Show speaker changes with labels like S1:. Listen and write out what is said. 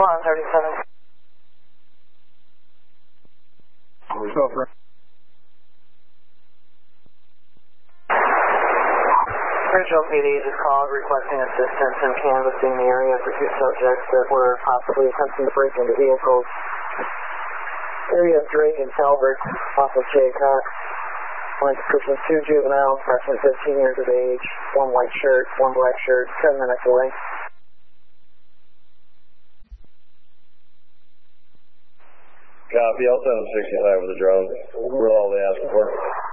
S1: 37. Bridgeville PD just called requesting assistance in canvassing the area for two subjects that were possibly attempting to break into vehicles. Area of Drake and Talbert off of Jay Cox. Line description: two juveniles, approximately 15 years of age, one white shirt, one black shirt, 7 minutes away.
S2: Copy, I'll send them 65 with the drone. We're all they asked for.